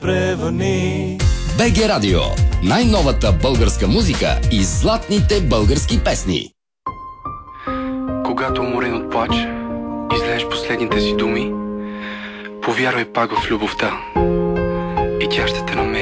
превърни. БГ Радио. Най-новата българска музика и златните български песни. Когато уморен от плач, излееш последните си думи, повярвай пак в любовта и тя ще те намери.